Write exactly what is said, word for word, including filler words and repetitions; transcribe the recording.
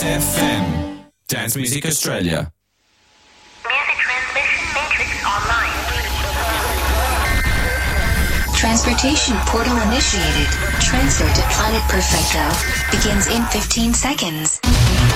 Mix F M. Dance Music Australia. Music transmission matrix online. Transportation portal initiated. Transfer to Planet Perfecto begins in fifteen seconds.